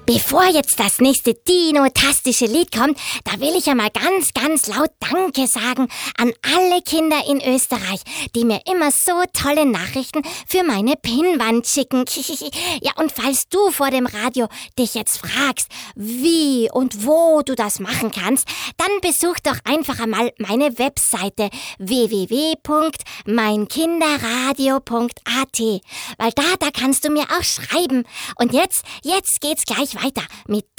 Bevor jetzt das nächste dino-tastische Lied kommt, da will ich ja mal ganz, ganz laut Danke sagen an alle Kinder in Österreich, die mir immer so tolle Nachrichten für meine Pinnwand schicken. Ja, und falls du vor dem Radio dich jetzt fragst, wie und wo du das machen kannst, dann besuch doch einfach einmal meine Webseite www.meinkinderradio.at, weil da kannst du mir auch schreiben. Und jetzt geht's gleich weiter mit